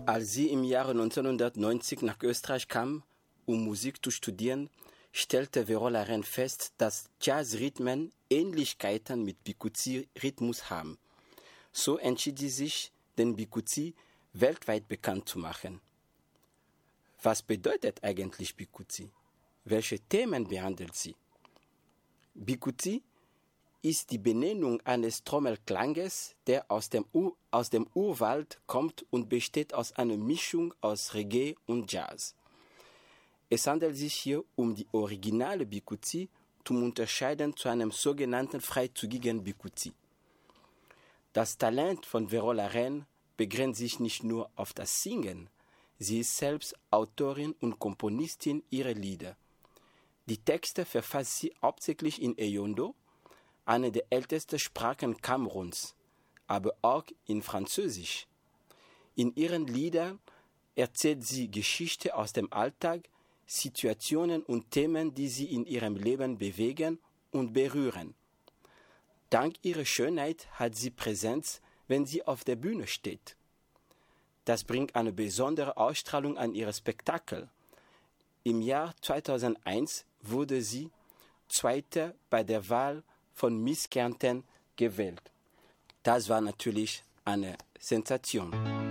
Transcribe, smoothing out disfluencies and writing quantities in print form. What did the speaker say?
Als sie im Jahre 1990 nach Österreich kam, um Musik zu studieren, stellte Verola Rehn fest, dass Jazzrhythmen Ähnlichkeiten mit Bikutsi-Rhythmus haben. So entschied sie sich, den Bikutsi weltweit bekannt zu machen. Was bedeutet eigentlich Bikutsi? Welche Themen behandelt sie? Bikutsi ist die Benennung eines Trommelklanges, der aus dem Urwald kommt und besteht aus einer Mischung aus Reggae und Jazz. Es handelt sich hier um die originale Bikutsi zum Unterscheiden zu einem sogenannten freizügigen Bikutsi. Das Talent von Verola Rehn begrenzt sich nicht nur auf das Singen, sie ist selbst Autorin und Komponistin ihrer Lieder. Die Texte verfasst sie hauptsächlich in Eyondo, eine der ältesten Sprachen Kameruns, aber auch in Französisch. In ihren Liedern erzählt sie Geschichten aus dem Alltag, Situationen und Themen, die sie in ihrem Leben bewegen und berühren. Dank ihrer Schönheit hat sie Präsenz, wenn sie auf der Bühne steht. Das bringt eine besondere Ausstrahlung an ihre Spektakel. Im Jahr 2001 wurde sie Zweite bei der Wahl von Miss Kärnten gewählt. Das war natürlich eine Sensation.